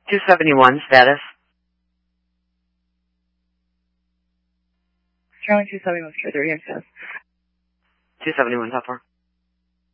271 status. Charlie 271, Secure 30 access. 271, top 4.